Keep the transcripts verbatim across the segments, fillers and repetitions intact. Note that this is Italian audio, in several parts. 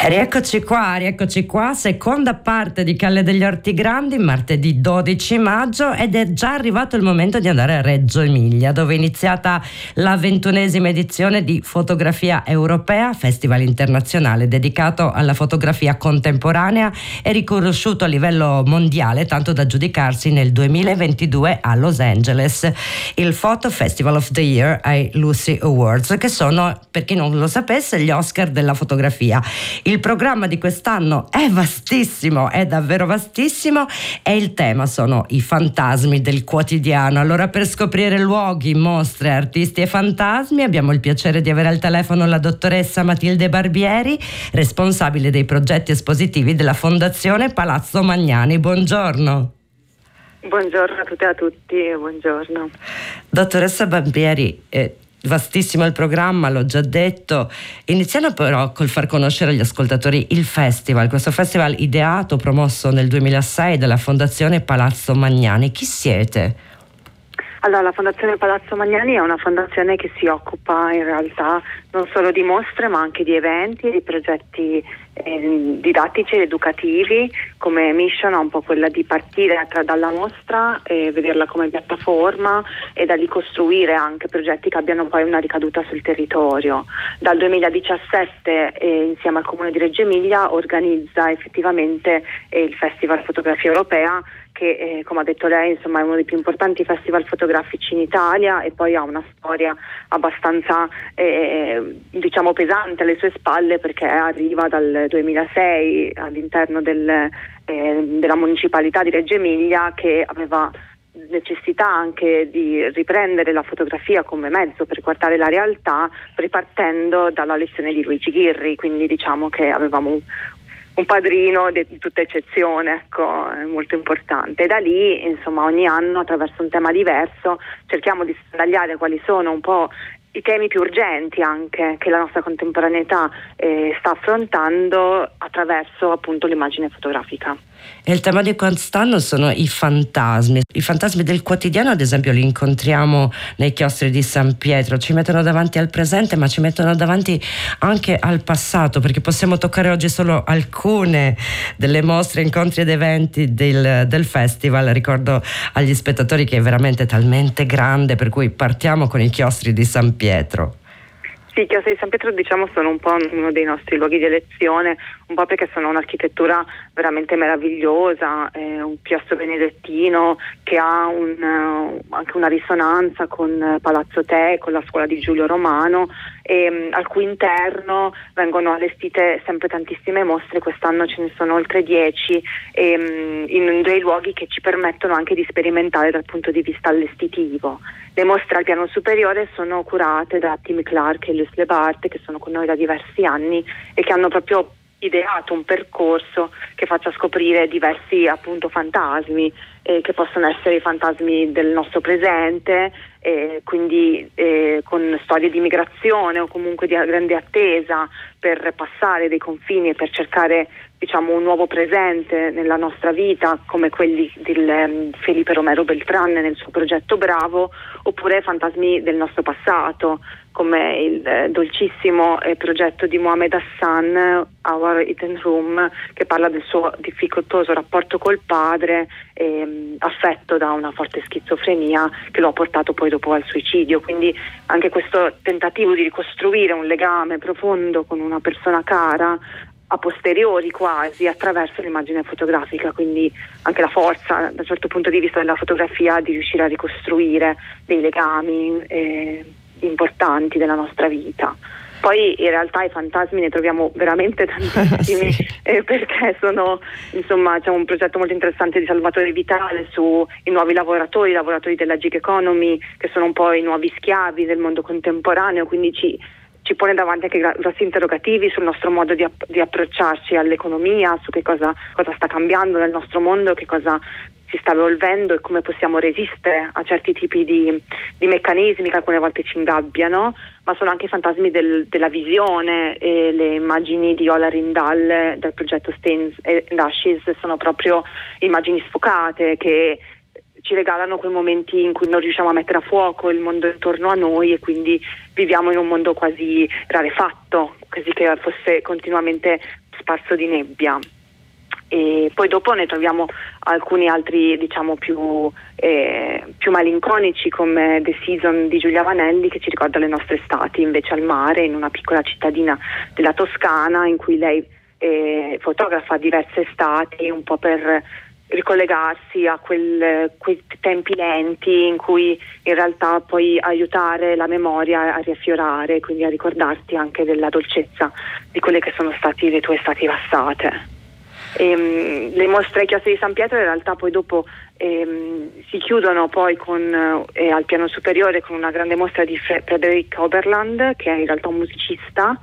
E rieccoci qua, rieccoci qua, seconda parte di Calle degli Orti Grandi, martedì dodici maggio, ed è già arrivato il momento di andare a Reggio Emilia, dove è iniziata la ventunesima edizione di Fotografia Europea, festival internazionale dedicato alla fotografia contemporanea e riconosciuto a livello mondiale, tanto da giudicarsi nel duemilaventidue a Los Angeles, il Photo Festival of the Year ai Lucy Awards, che sono, per chi non lo sapesse, gli Oscar della fotografia. Il programma di quest'anno è vastissimo, è davvero vastissimo, e il tema sono i fantasmi del quotidiano. Allora, per scoprire luoghi, mostre, artisti e fantasmi, abbiamo il piacere di avere al telefono la dottoressa Matilde Barbieri, responsabile dei progetti espositivi della Fondazione Palazzo Magnani. Buongiorno. Buongiorno a tutte e a tutti, buongiorno. Dottoressa Barbieri, eh, vastissimo il programma, l'ho già detto. Iniziamo però col far conoscere agli ascoltatori il festival, questo festival ideato, promosso nel duemilasei dalla Fondazione Palazzo Magnani. Chi siete? Allora, la Fondazione Palazzo Magnani è una fondazione che si occupa in realtà non solo di mostre, ma anche di eventi, di progetti eh, didattici ed educativi. Come mission ha un po' quella di partire tra, dalla mostra e vederla come piattaforma, e da lì costruire anche progetti che abbiano poi una ricaduta sul territorio. Dal duemiladiciassette, eh, insieme al Comune di Reggio Emilia, organizza effettivamente eh, il Festival Fotografia Europea, che eh, come ha detto lei, insomma, è uno dei più importanti festival fotografici in Italia, e poi ha una storia abbastanza eh, diciamo pesante alle sue spalle, perché arriva dal duemilasei all'interno del, eh, della municipalità di Reggio Emilia, che aveva necessità anche di riprendere la fotografia come mezzo per guardare la realtà, ripartendo dalla lezione di Luigi Ghirri. Quindi diciamo che avevamo un un padrino di tutta eccezione, ecco, è molto importante. E da lì, insomma, ogni anno, attraverso un tema diverso, cerchiamo di stagliare quali sono un po' i temi più urgenti anche che la nostra contemporaneità eh, sta affrontando attraverso appunto l'immagine fotografica. E il tema di quest'anno sono i fantasmi. I fantasmi del quotidiano, ad esempio, li incontriamo nei chiostri di San Pietro, ci mettono davanti al presente, ma ci mettono davanti anche al passato, perché possiamo toccare oggi solo alcune delle mostre, incontri ed eventi del, del festival. Ricordo agli spettatori che è veramente talmente grande, per cui partiamo con i chiostri di San Pietro. Sì, i chiostri di San Pietro, diciamo, sono un po' uno dei nostri luoghi di elezione, un po' perché sono un'architettura veramente meravigliosa, eh, un chiostro benedettino che ha un, uh, anche una risonanza con Palazzo Te, con la scuola di Giulio Romano, e, um, al cui interno vengono allestite sempre tantissime mostre. Quest'anno ce ne sono oltre dieci, e, um, in dei luoghi che ci permettono anche di sperimentare dal punto di vista allestitivo. Le mostre al piano superiore sono curate da Tim Clark e Luce Lebart, che sono con noi da diversi anni e che hanno proprio ideato un percorso che faccia scoprire diversi appunto fantasmi, eh, che possono essere i fantasmi del nostro presente, eh, quindi eh, con storie di migrazione o comunque di grande attesa per passare dei confini e per cercare, diciamo, un nuovo presente nella nostra vita, come quelli di um, Felipe Romero Beltrán nel suo progetto Bravo, oppure fantasmi del nostro passato, come il eh, dolcissimo eh, progetto di Mohamed Hassan, Our Eaten Room, che parla del suo difficoltoso rapporto col padre, eh, affetto da una forte schizofrenia che lo ha portato poi dopo al suicidio. Quindi anche questo tentativo di ricostruire un legame profondo con una persona cara a posteriori, quasi attraverso l'immagine fotografica, quindi anche la forza da un certo punto di vista della fotografia di riuscire a ricostruire dei legami eh, importanti della nostra vita. Poi in realtà i fantasmi ne troviamo veramente tantissimi, sì. eh, perché sono, insomma, c'è un progetto molto interessante di Salvatore Vitale sui nuovi lavoratori, i lavoratori della gig economy, che sono un po' i nuovi schiavi del mondo contemporaneo, quindi ci ci pone davanti anche grossi interrogativi sul nostro modo di, app- di approcciarci all'economia, su che cosa, cosa sta cambiando nel nostro mondo, che cosa si sta evolvendo e come possiamo resistere a certi tipi di, di meccanismi che alcune volte ci ingabbiano. Ma sono anche i fantasmi del, della visione, e le immagini di Ola Rindahl dal progetto Stains and Ashes sono proprio immagini sfocate che ci regalano quei momenti in cui non riusciamo a mettere a fuoco il mondo intorno a noi, e quindi viviamo in un mondo quasi rarefatto, così che fosse continuamente sparso di nebbia. E poi dopo ne troviamo alcuni altri, diciamo, più, eh, più malinconici, come The Season di Giulia Vanelli, che ci ricorda le nostre estati invece al mare, in una piccola cittadina della Toscana, in cui lei eh, fotografa diverse estati, un po' per ricollegarsi a quel, quei tempi lenti in cui in realtà puoi aiutare la memoria a riaffiorare, quindi a ricordarti anche della dolcezza di quelle che sono stati le tue estati passate. Ehm, le mostre ai chiostri di San Pietro in realtà poi dopo ehm, si chiudono poi con, eh, al piano superiore con una grande mostra di Fre- Frédéric Oberland, che è in realtà un musicista,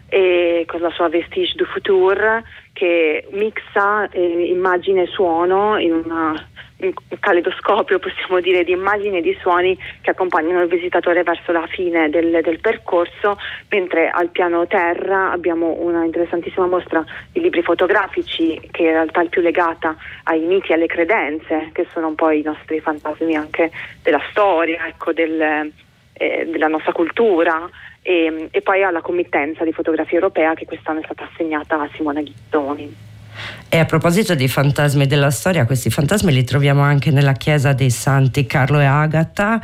e con la sua Vestige du Futur, che mixa eh, immagine e suono in una un caleidoscopio, possiamo dire, di immagini e di suoni che accompagnano il visitatore verso la fine del, del percorso, mentre al piano terra abbiamo una interessantissima mostra di libri fotografici, che in realtà è più legata ai miti e alle credenze, che sono un po' i nostri fantasmi anche della storia, ecco, del, eh, della nostra cultura, e, e poi alla committenza di fotografia europea, che quest'anno è stata assegnata a Simona Ghittoni. E a proposito di fantasmi della storia, questi fantasmi li troviamo anche nella chiesa dei Santi Carlo e Agata,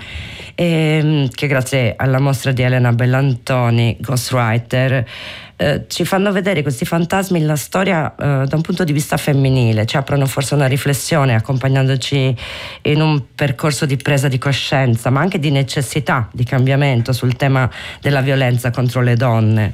ehm, che grazie alla mostra di Elena Bellantoni, Ghostwriter, eh, ci fanno vedere questi fantasmi nella storia eh, da un punto di vista femminile, ci aprono forse una riflessione accompagnandoci in un percorso di presa di coscienza, ma anche di necessità di cambiamento sul tema della violenza contro le donne.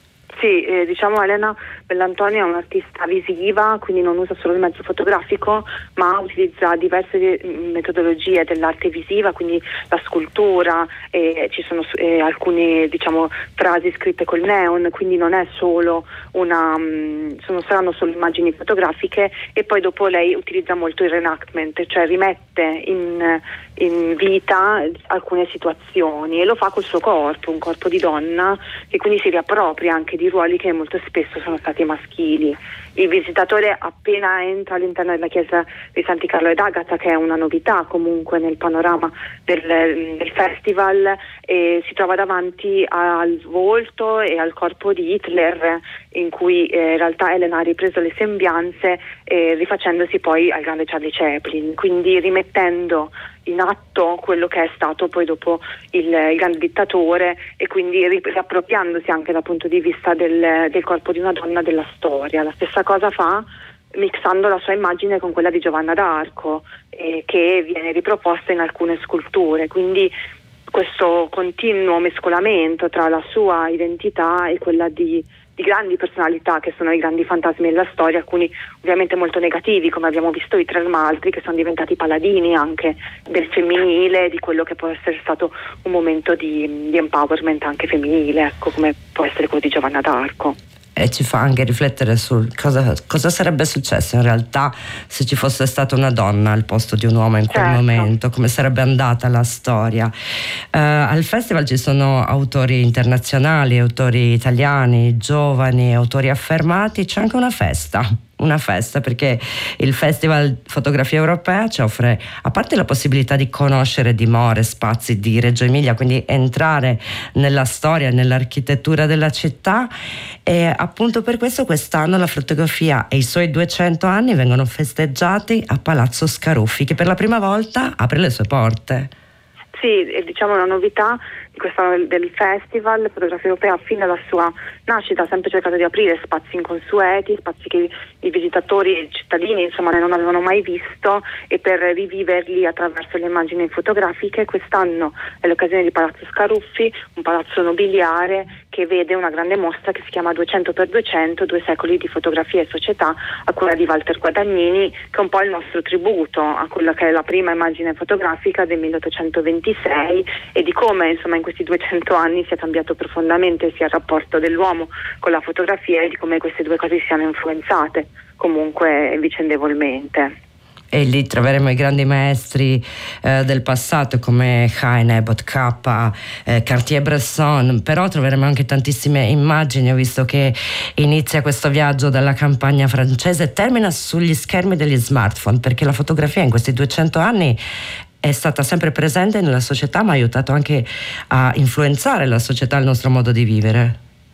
Sì, eh, diciamo Elena Bellantoni è un'artista visiva, quindi non usa solo il mezzo fotografico, ma utilizza diverse metodologie dell'arte visiva, quindi la scultura, eh, ci sono eh, alcune, diciamo, frasi scritte col neon, quindi non è solo una, mh, non saranno solo immagini fotografiche. E poi dopo lei utilizza molto il reenactment, cioè rimette in, in vita alcune situazioni, e lo fa col suo corpo, un corpo di donna, che quindi si riappropria anche di ruoli che molto spesso sono stati maschili. Il visitatore appena entra all'interno della chiesa dei Santi Carlo ed Agata, che è una novità comunque nel panorama del, del festival, e si trova davanti al volto e al corpo di Hitler, in cui eh, in realtà Elena ha ripreso le sembianze, eh, rifacendosi poi al grande Charlie Chaplin, quindi rimettendo in atto quello che è stato poi dopo il, il grande dittatore, e quindi riappropriandosi anche dal punto di vista del, del corpo di una donna della storia. La stessa cosa fa mixando la sua immagine con quella di Giovanna d'Arco, eh, che viene riproposta in alcune sculture, quindi questo continuo mescolamento tra la sua identità e quella di di grandi personalità che sono i grandi fantasmi della storia, alcuni ovviamente molto negativi, come abbiamo visto i tre Maltri, che sono diventati paladini anche del femminile, di quello che può essere stato un momento di, di empowerment anche femminile, ecco, come può essere quello di Giovanna d'Arco. E ci fa anche riflettere su cosa, cosa sarebbe successo in realtà se ci fosse stata una donna al posto di un uomo in quel certo. momento, come sarebbe andata la storia. Uh, al festival ci sono autori internazionali, autori italiani, giovani, autori affermati, c'è anche una festa. Una festa, perché il Festival Fotografia Europea ci offre, a parte la possibilità di conoscere dimore, spazi di Reggio Emilia, quindi entrare nella storia, nell'architettura della città, e appunto per questo quest'anno la fotografia e i suoi duecento anni vengono festeggiati a Palazzo Scaruffi, che per la prima volta apre le sue porte. Sì, è, diciamo, una novità di quest'anno del festival. Fotografia Europea fin dalla sua nascita ha sempre cercato di aprire spazi inconsueti, spazi che i visitatori e i cittadini insomma non avevano mai visto, e per riviverli attraverso le immagini fotografiche. Quest'anno è l'occasione di Palazzo Scaruffi, un palazzo nobiliare che vede una grande mostra che si chiama duecento per duecento, due secoli di fotografia e società, a cura di Walter Guadagnini, che è un po' il nostro tributo a quella che è la prima immagine fotografica del milleottocentoventisei, e di come insomma in questi duecento anni sia cambiato profondamente sia il rapporto dell'uomo con la fotografia, e di come queste due cose siano influenzate comunque vicendevolmente. E lì troveremo i grandi maestri eh, del passato come Heine, Boccappa, eh, Cartier-Bresson, però troveremo anche tantissime immagini. Ho visto che inizia questo viaggio dalla campagna francese e termina sugli schermi degli smartphone, perché la fotografia in questi duecento anni è stata sempre presente nella società, ma ha aiutato anche a influenzare la società e il nostro modo di vivere.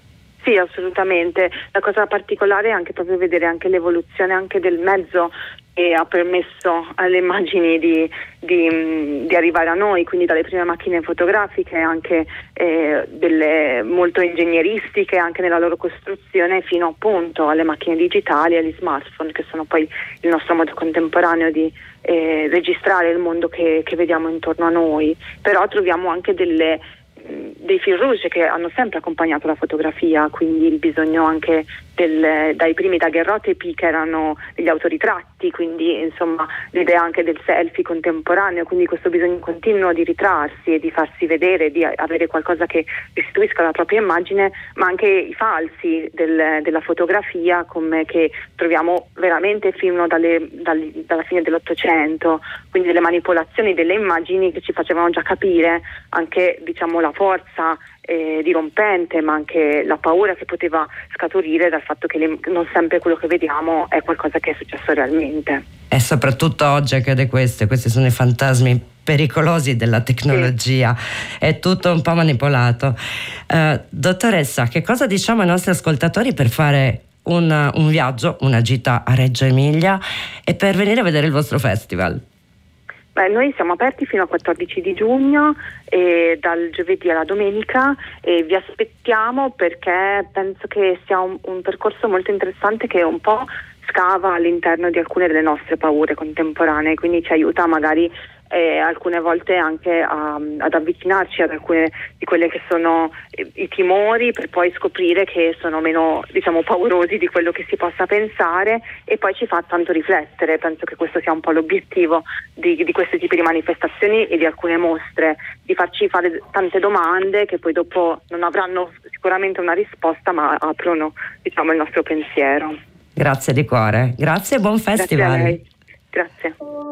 Sì, assolutamente. La cosa particolare è anche proprio vedere anche l'evoluzione anche del mezzo che ha permesso alle immagini di, di, di arrivare a noi, quindi dalle prime macchine fotografiche, anche eh, delle molto ingegneristiche anche nella loro costruzione, fino appunto alle macchine digitali e agli smartphone, che sono poi il nostro modo contemporaneo di eh, registrare il mondo che, che vediamo intorno a noi. Però troviamo anche delle dei fil rouge che hanno sempre accompagnato la fotografia, quindi il bisogno anche del, dai primi daguerrotipi che erano degli autoritratti, quindi insomma l'idea anche del selfie contemporaneo, quindi questo bisogno continuo di ritrarsi e di farsi vedere, di avere qualcosa che restituisca la propria immagine, ma anche i falsi del, della fotografia, come che troviamo veramente fino dalle, dalle, dalla fine dell'Ottocento, quindi delle manipolazioni delle immagini che ci facevano già capire anche, diciamo, la forza eh, dirompente, ma anche la paura che poteva scaturire dal fatto che le, non sempre quello che vediamo è qualcosa che è successo realmente. E soprattutto oggi accade questo, questi sono i fantasmi pericolosi della tecnologia, sì. È tutto un po' manipolato. Uh, dottoressa, che cosa diciamo ai nostri ascoltatori per fare un, un viaggio, una gita a Reggio Emilia e per venire a vedere il vostro festival? Beh, noi siamo aperti fino al quattordici di giugno, e dal giovedì alla domenica, e vi aspettiamo perché penso che sia un, un percorso molto interessante che un po' scava all'interno di alcune delle nostre paure contemporanee, quindi ci aiuta magari eh, alcune volte anche a, ad avvicinarci ad alcune di quelle che sono eh, i timori, per poi scoprire che sono meno, diciamo, paurosi di quello che si possa pensare, e poi ci fa tanto riflettere. Penso che questo sia un po' l'obiettivo di, di questi tipi di manifestazioni e di alcune mostre, di farci fare tante domande che poi dopo non avranno sicuramente una risposta, ma aprono, diciamo, il nostro pensiero. Grazie di cuore, grazie e buon festival. Grazie a lei. Grazie.